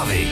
zprávy.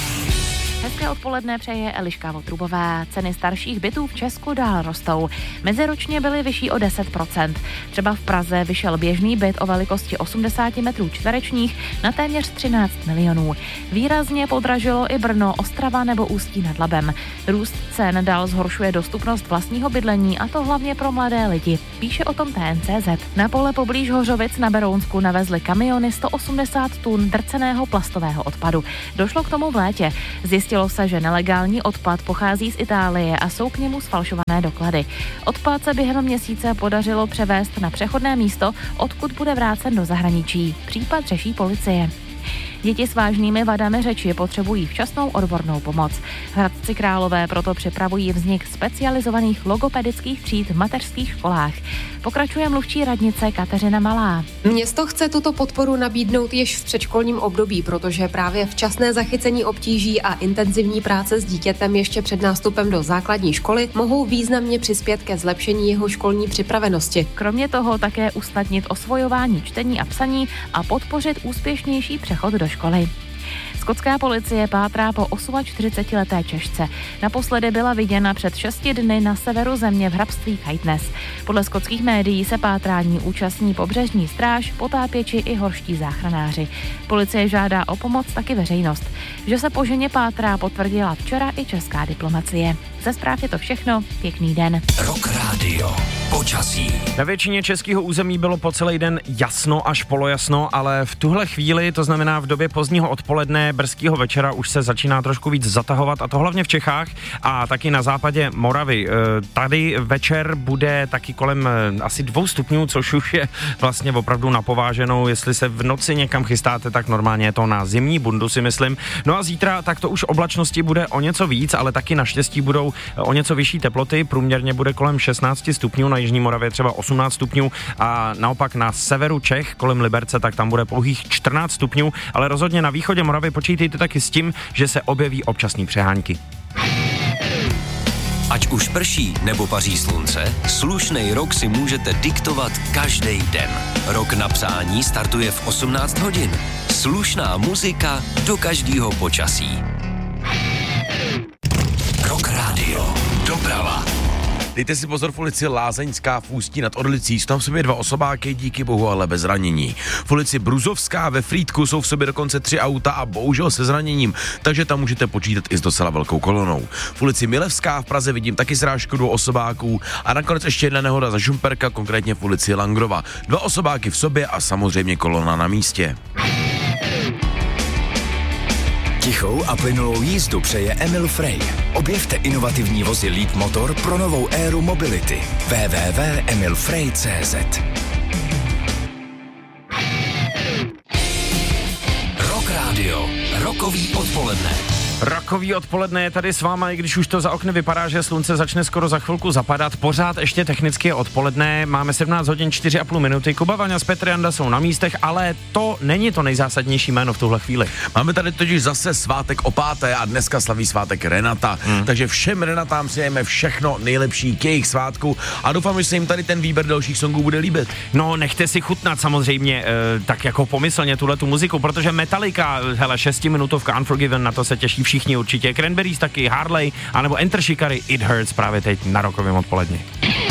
Hezké odpoledne přeje Eliška Votrubová. Ceny starších bytů v Česku dál rostou. Meziročně byly vyšší o 10%. Třeba v Praze vyšel běžný byt o velikosti 80 metrů čtverečních na téměř 13 milionů. Výrazně podražilo i Brno, Ostrava nebo Ústí nad Labem. Růst cen dál zhoršuje dostupnost vlastního bydlení, a to hlavně pro mladé lidi. Píše o tom TN.cz. Na pole poblíž Hořovic na Berounsku navezly kamiony 180 tun drceného plastového odpadu. Došlo k tomu v létě. Zjistilo se, že nelegální odpad pochází z Itálie a jsou k němu sfalšované doklady. Odpad se během měsíce podařilo převést na přechodné místo, odkud bude vrácen do zahraničí. Případ řeší policie. Děti s vážnými vadami řeči potřebují včasnou odbornou pomoc. V Hradci Králové proto připravují vznik specializovaných logopedických tříd v mateřských školách. Pokračuje mluvčí radnice Kateřina Malá. Město chce tuto podporu nabídnout již v předškolním období, protože právě včasné zachycení obtíží a intenzivní práce s dítětem ještě před nástupem do základní školy mohou významně přispět ke zlepšení jeho školní připravenosti. Kromě toho také usnadnit osvojování čtení a psaní a podpořit úspěšnější přechod do školy. Skotská policie pátrá po 48leté Češce. Naposledy byla viděna před 6 dny na severu země v hrabství Caithness. Podle skotských médií se pátrání účastní pobřežní stráž, potápěči i horští záchranáři. Policie žádá o pomoc taky veřejnost. Že se po ženě pátrá, potvrdila včera i česká diplomacie. Ze zpráv je to všechno. Pěkný den. Rock Radio. Počasí. Na většině českého území bylo po celý den jasno až polojasno, ale v tuhle chvíli, to znamená v době pozdního odpoledne, brzkého večera, už se začíná trošku víc zatahovat, a to hlavně v Čechách a taky na západě Moravy. Tady večer bude taky kolem asi 2 stupňů, což už je vlastně opravdu napováženou. Jestli se v noci někam chystáte, tak normálně je to na zimní bundu, si myslím. No a zítra tak to už oblačnosti bude o něco víc, ale taky naštěstí budou o něco vyšší teploty. Průměrně bude kolem 16 stupňů, na jižní Moravě třeba 18 stupňů a naopak na severu Čech kolem Liberce, tak tam bude pouhých 14 stupňů, ale rozhodně na východě Moravy počítejte taky s tím, že se objeví občasný přehánky. Ať už prší nebo paří slunce, slušnej rok si můžete diktovat každý den. Rok na psání startuje v 18 hodin. Slušná muzika do každého počasí. Rock Radio. Doprava. Dejte si pozor v ulici Lázeňská v Ústí nad Orlicí, jsou tam v sobě 2 osobáky, díky bohu ale bez zranění. V ulici Bruzovská ve Frýdku jsou v sobě dokonce 3 auta a bohužel se zraněním, takže tam můžete počítat i s docela velkou kolonou. V ulici Milevská v Praze vidím taky srážku 2 osobáků a nakonec ještě jedna nehoda za Šumperka, konkrétně v ulici Langrova. 2 osobáky v sobě a samozřejmě kolona na místě. Tichou a plynulou jízdu přeje Emil Frey. Objevte inovativní vozy Lead Motor pro novou éru mobility. www.emilfrey.cz. Rock Radio. Rokový odpoledne. Rokový odpoledne je tady s váma, i když už to za okny vypadá, že slunce začne skoro za chvilku zapadat. Pořád ještě technicky je odpoledne, máme 17 hodin 4,5 minuty. Kuba, Vaňa s Petr Janda jsou na místech, ale to není to nejzásadnější jméno v tuhle chvíli. Máme tady totiž zase svátek o 5. a dneska slaví svátek Renata. Takže všem Renatám přejeme všechno nejlepší k jejich svátku a doufám, že se jim tady ten výběr dalších songů bude líbit. No, nechte si chutnat samozřejmě tak jako pomyslně tuhletu muziku, protože Metallica, hele, 6minutovka Unforgiven, na to se těší všichni určitě. Cranberries taky, Harley, anebo Enter Shikari, It Hurts právě teď na rokovém odpoledni.